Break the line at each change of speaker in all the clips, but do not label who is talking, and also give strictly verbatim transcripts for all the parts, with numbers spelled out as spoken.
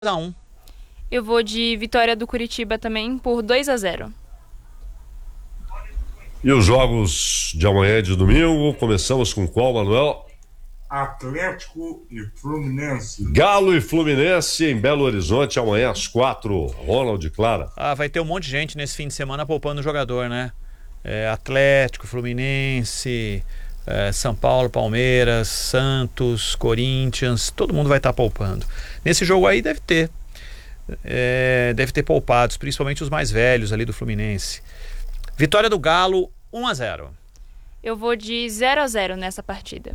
a um.
Eu vou de vitória do Curitiba também por dois a zero.
E os jogos de amanhã e de domingo, começamos com qual, Manuel?
Atlético e Fluminense.
Galo e Fluminense em Belo Horizonte amanhã às quatro. Ronald e Clara.
Ah, vai ter um monte de gente nesse fim de semana poupando o jogador, né? É, Atlético, Fluminense, é, São Paulo, Palmeiras, Santos, Corinthians, todo mundo vai estar poupando. Nesse jogo aí deve ter. É, deve ter poupados, principalmente os mais velhos ali do Fluminense. Vitória do Galo, um a zero.
Eu vou de zero a zero nessa partida.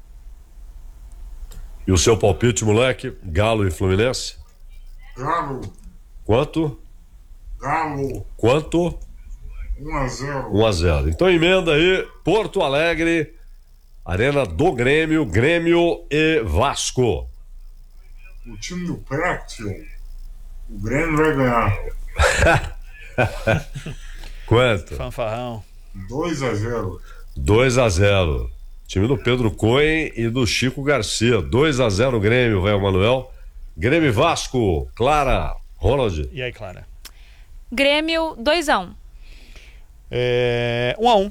E o seu palpite, moleque? Galo e Fluminense?
Galo.
Quanto?
Galo.
Quanto?
um a zero.
um a zero. Então emenda aí, Porto Alegre, Arena do Grêmio, Grêmio e Vasco.
O time do Prétio, o Grêmio vai ganhar.
Quanto?
Fanfarrão.
dois a zero.
dois a zero. Time do Pedro Cohen e do Chico Garcia. dois a zero Grêmio, vai o Manuel. Grêmio e Vasco. Clara, Ronald.
E aí, Clara?
Grêmio dois a um.
É, um a um.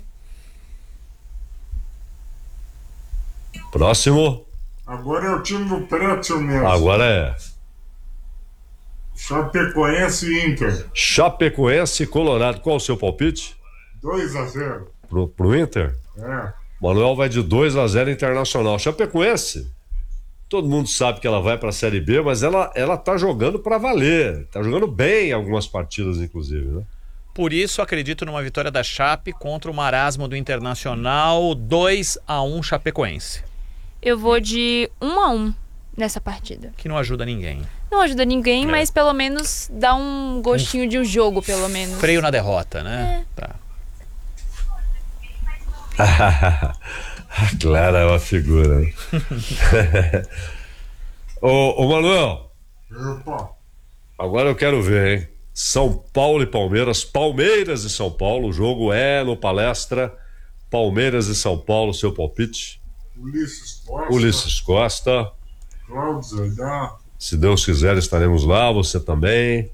Próximo.
Agora é o time do Prétio mesmo.
Agora é
Chapecoense e Inter.
Chapecoense e Colorado. Qual o seu palpite?
dois a zero.
Pro, pro Inter?
É.
Manuel vai de dois a zero Internacional. Chapecoense, todo mundo sabe que ela vai para a Série B, mas ela, ela tá jogando para valer. Tá jogando bem em algumas partidas, inclusive, né?
Por isso, acredito numa vitória da Chape contra o marasmo do Internacional, dois a um Chapecoense.
Eu vou de um a um nessa partida.
Que não ajuda ninguém.
Não ajuda ninguém,
É.
mas pelo menos dá um gostinho de um jogo, pelo menos.
Freio na derrota, né?
É.
Tá.
A Clara é uma figura. ô, ô Manuel,
Opa.
agora eu quero ver, hein? São Paulo e Palmeiras, Palmeiras e São Paulo, o jogo é no Palestra, Palmeiras e São Paulo, seu palpite?
Ulisses Costa.
Ulisses Costa,
Cláudio Zaidan.
se Deus quiser estaremos lá, você também.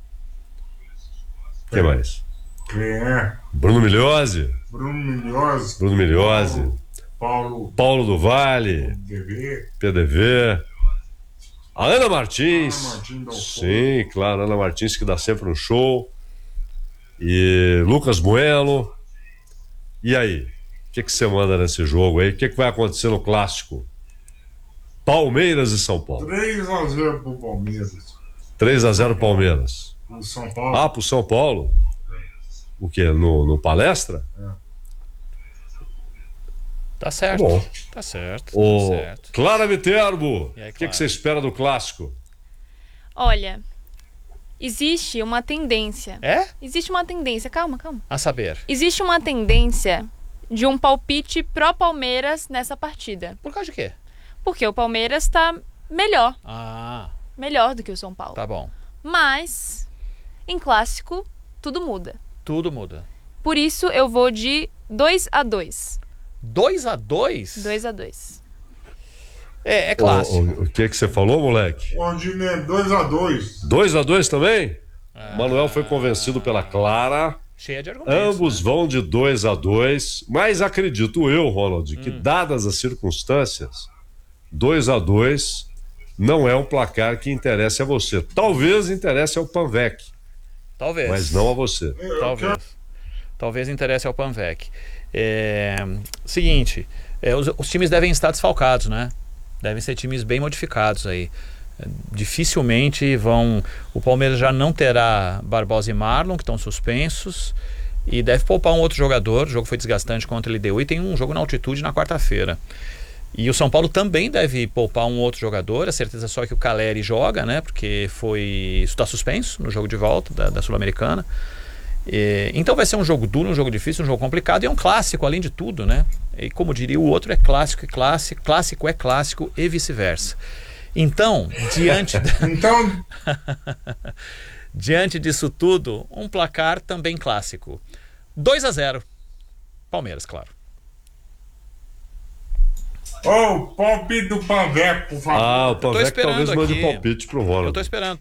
Quem
É.
mais?
Quem é?
Bruno Migliozzi,
Bruno Migliozzi.
Bruno Migliozzi,
Paulo
Paulo do Vale,
D V.
P D V, a Ana Martins,
Ana Martins Dalfo.
sim, claro, Ana Martins que dá sempre um show, e Lucas Bueno. E aí, o que que você manda nesse jogo aí? O que que vai acontecer no clássico? Palmeiras e São Paulo.
três a zero pro Palmeiras.
três a zero Palmeiras.
O São Paulo.
Ah, pro São Paulo? O quê? No, no Palestra?
Tá certo.
Tá bom.
Tá certo.
Ô,
Tá certo.
Clara Viterbo,
E aí,
o que
Clara?
que você espera do clássico?
Olha, existe uma tendência.
É?
Existe uma tendência, calma, calma.
A saber.
Existe uma tendência de um palpite pró-Palmeiras nessa partida.
Por causa de quê?
Porque o Palmeiras tá melhor,
Ah,
melhor do que o São Paulo.
tá bom.
Mas, em clássico, tudo muda.
Tudo muda.
Por isso, eu vou de dois a dois.
dois a dois?
dois a dois.
É, é clássico.
O, o, o que que você falou, moleque?
Ondine dois a dois.
dois a dois também?
Ah.
Manuel foi convencido pela Clara.
Cheia de argumentos.
Ambos
né?
vão de dois a dois, mas acredito eu, Ronald, que
Hum.
dadas as circunstâncias, dois a dois não é um placar que interesse a você. Talvez interesse ao Panvec,
Talvez.
mas não a você.
Eu
Talvez.
quero-
Talvez interesse ao Panvec. É, seguinte, é, os, os times devem estar desfalcados, né? Devem ser times bem modificados aí. É, dificilmente vão... O Palmeiras já não terá Barbosa e Marlon, que estão suspensos, e deve poupar um outro jogador. O jogo foi desgastante contra a L D U e tem um jogo na altitude na quarta-feira. E o São Paulo também deve poupar um outro jogador. A certeza só é que o Caleri joga, né? Porque foi está suspenso no jogo de volta da, da Sul-Americana. E, então vai ser um jogo duro, um jogo difícil, um jogo complicado e é um clássico, além de tudo, né? E como diria o outro, é clássico e clássico, clássico é clássico e vice-versa. Então, diante da...
Então,
diante disso tudo, um placar também clássico. dois a zero. Palmeiras, claro.
Ô, palpite do Panveco, por favor.
Ah, o
tô
Panvec
esperando
talvez mande
aqui.
palpite pro Ronald.
Eu tô esperando.